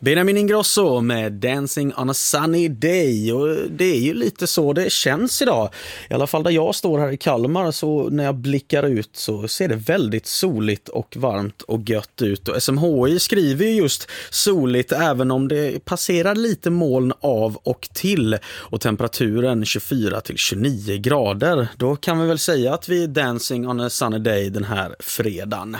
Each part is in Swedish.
Benjamin Ingrosso med Dancing on a sunny day, och det är ju lite så det känns idag. I alla fall där jag står här i Kalmar, så när jag blickar ut så ser det väldigt soligt och varmt och gött ut. Och SMHI skriver ju just soligt även om det passerar lite moln av och till, och temperaturen 24 till 29 grader. Då kan vi väl säga att vi är dancing on a sunny day den här fredagen.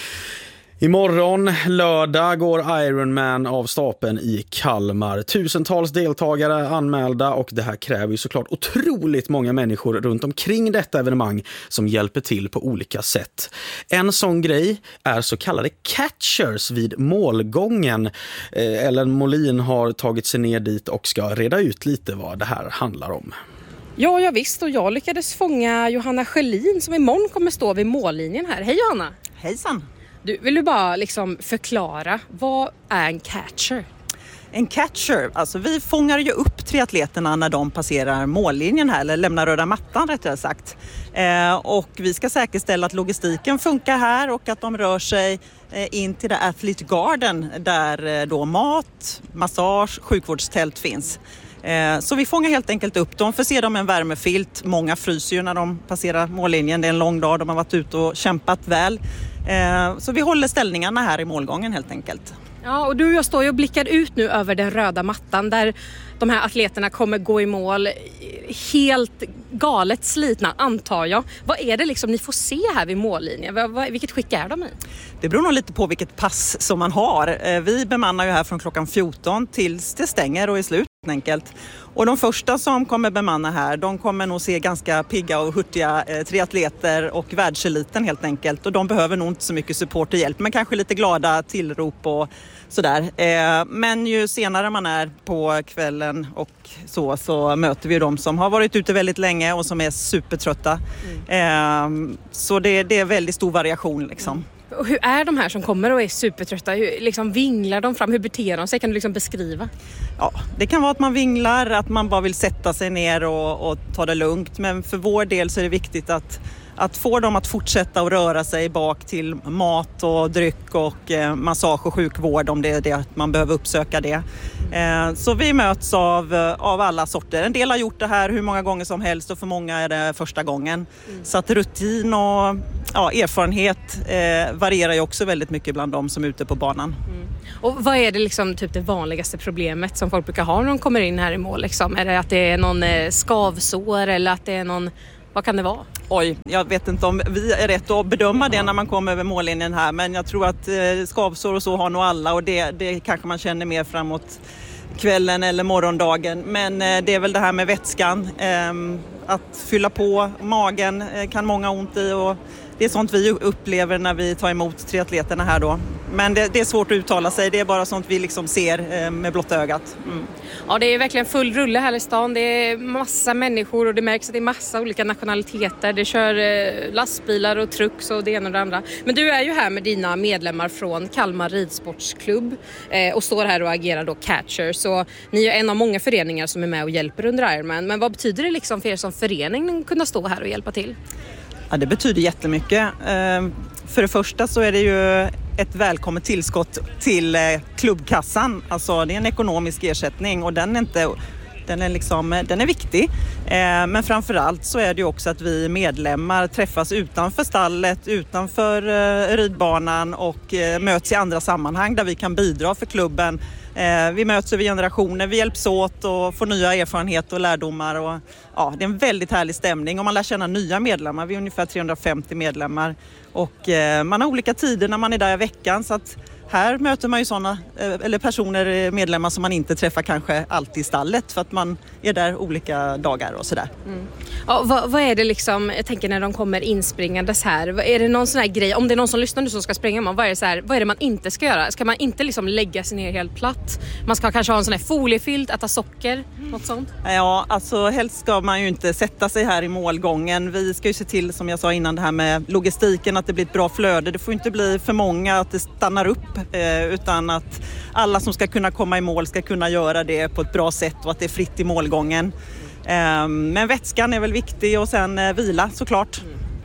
Imorgon, lördag, går Ironman av stapeln i Kalmar. Tusentals deltagare anmälda, och det här kräver ju såklart otroligt många människor runt omkring detta evenemang som hjälper till på olika sätt. En sån grej är så kallade catchers vid målgången. Ellen Molin har tagit sig ner dit och ska reda ut lite vad det här handlar om. Ja, visst, och jag lyckades fånga Johanna Sjölin som imorgon kommer stå vid mållinjen här. Hej Johanna! Hejsan! Vill du bara förklara, vad är en catcher? En catcher, alltså vi fångar ju upp triatleterna när de passerar mållinjen här, eller lämnar röda mattan rättare sagt. Och vi ska säkerställa att logistiken funkar här och att de rör sig in till det Athlete Garden där då mat, massage, sjukvårdstält finns. Så vi fångar helt enkelt upp dem, förser dem med en värmefilt. Många fryser ju när de passerar mållinjen, det är en lång dag, de har varit ute och kämpat väl. Så vi håller ställningarna här i målgången helt enkelt. Ja, och du och jag står ju och blickar ut nu över den röda mattan där de här atleterna kommer gå i mål helt galet slitna, antar jag. Vad är det ni får se här vid mållinjen? Vilket skick är de i? Det beror nog lite på vilket pass som man har. Vi bemannar ju här från klockan 14 tills det stänger och är slut enkelt. Och de första som kommer bemanna här, de kommer nog se ganska pigga och hurtiga triatleter och världseliten helt enkelt. Och de behöver nog inte så mycket support och hjälp, men kanske lite glada tillrop och sådär. Men ju senare man är på kvällen och så möter vi de som har varit ute väldigt länge och som är supertrötta. Så det är väldigt stor variation liksom. Och hur är de här som kommer och är supertrötta? Hur vinglar de fram? Hur beter de sig? Kan du beskriva? Ja, det kan vara att man vinglar, att man bara vill sätta sig ner och ta det lugnt. Men för vår del så är det viktigt att få dem att fortsätta att röra sig bak till mat och dryck och massage och sjukvård om det är det att man behöver uppsöka det. Så vi möts av alla sorter. En del har gjort det här hur många gånger som helst och för många är det första gången. Så att rutin och erfarenhet varierar ju också väldigt mycket bland de som är ute på banan. Och vad är det det vanligaste problemet som folk brukar ha när de kommer in här i mål? Är det att det är någon skavsår eller att det är någon... Vad kan det vara? Oj, jag vet inte om vi är rätt att bedöma det när man kommer över mållinjen här. Men jag tror att skavsår och så har nog alla, och det kanske man känner mer framåt kvällen eller morgondagen. Men det är väl det här med vätskan. Att fylla på magen kan många ont i, och det är sånt vi upplever när vi tar emot triatleterna här då. Men det är svårt att uttala sig, det är bara sånt vi ser med blotta ögat. Ja, det är verkligen full rulle här i stan. Det är massa människor och det märks att det är massa olika nationaliteter. Det kör lastbilar och trucks och det ena och det andra. Men du är ju här med dina medlemmar från Kalmar ridsportsklubb och står här och agerar då catcher. Så ni är en av många föreningar som är med och hjälper under Ironman. Men vad betyder det för er som förening att kunna stå här och hjälpa till? Ja, det betyder jättemycket. För det första så är det ju ett välkommet tillskott till klubbkassan. Alltså det är en ekonomisk ersättning och den är viktig. Men framförallt så är det ju också att vi medlemmar träffas utanför stallet, utanför ridbanan och möts i andra sammanhang där vi kan bidra för klubben. Vi möts över generationer, vi hjälps åt och får nya erfarenheter och lärdomar. Och, ja, det är en väldigt härlig stämning och man lär känna nya medlemmar. Vi är ungefär 350 medlemmar och man har olika tider när man är där i veckan, så att här möter man ju sådana personer, medlemmar som man inte träffar kanske alltid i stallet för att man är där olika dagar och sådär. Ja, vad är det jag tänker när de kommer inspringandes här? Är det någon sån här grej, om det är någon som lyssnar nu som ska springa, vad är det man inte ska göra? Ska man inte lägga sig ner helt platt? Man ska kanske ha en sån här foliefilt, äta socker, något sånt? Ja, alltså helst ska man ju inte sätta sig här i målgången. Vi ska ju se till, som jag sa innan, det här med logistiken, att det blir ett bra flöde. Det får inte bli för många att det stannar upp, utan att alla som ska kunna komma i mål ska kunna göra det på ett bra sätt och att det är fritt i målgången. Men vätskan är väl viktig och sen vila såklart.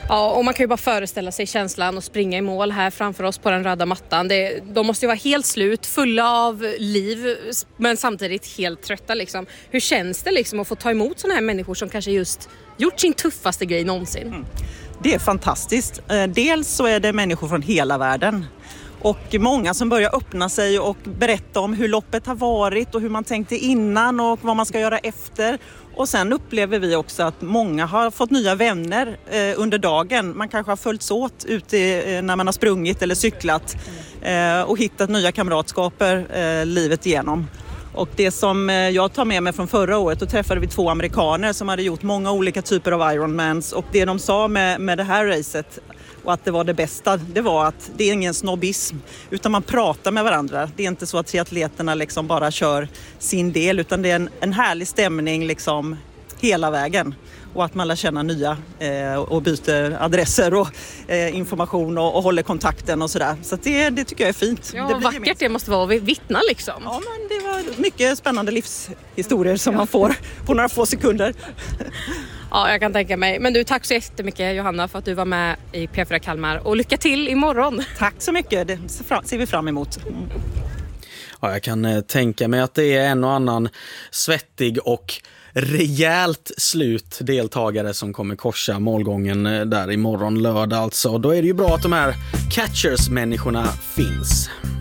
Ja, och man kan ju bara föreställa sig känslan och springa i mål här framför oss på den röda mattan. De måste ju vara helt slut, fulla av liv, men samtidigt helt trötta liksom. Hur känns det liksom att få ta emot sådana här människor som kanske just gjort sin tuffaste grej någonsin? Det är fantastiskt. Dels så är det människor från hela världen. Och många som börjar öppna sig och berätta om hur loppet har varit och hur man tänkte innan och vad man ska göra efter. Och sen upplever vi också att många har fått nya vänner under dagen. Man kanske har följts åt ute när man har sprungit eller cyklat och hittat nya kamratskaper livet igenom. Och det som jag tar med mig från förra året, då träffade vi 2 amerikaner som hade gjort många olika typer av Ironmans. Och det de sa med det här racet och att det var det bästa, det var att det är ingen snobbism utan man pratar med varandra. Det är inte så att triatleterna liksom bara kör sin del utan det är en härlig stämning liksom hela vägen. Och att man lär känna nya och byter adresser och information och håller kontakten och sådär. Så det tycker jag är fint. Ja, det vackert det måste vara att vittna liksom. Ja, men det var mycket spännande livshistorier som man får på några få sekunder. Ja, jag kan tänka mig. Men du, tack så jättemycket Johanna för att du var med i P4 Kalmar. Och lycka till imorgon. Tack så mycket, det ser vi fram emot. Ja, jag kan tänka mig att det är en och annan svettig och rejält slut deltagare som kommer korsa målgången där imorgon lördag alltså. Då är det ju bra att de här catchers-människorna finns.